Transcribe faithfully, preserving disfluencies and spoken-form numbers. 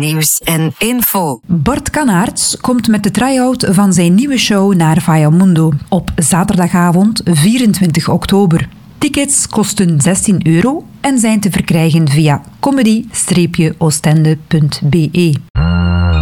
Nieuws en info. Bart Kanaerts komt met de try-out van zijn nieuwe show naar Viamundo op zaterdagavond vierentwintig oktober. Tickets kosten zestien euro en zijn te verkrijgen via comedy-oostende punt be.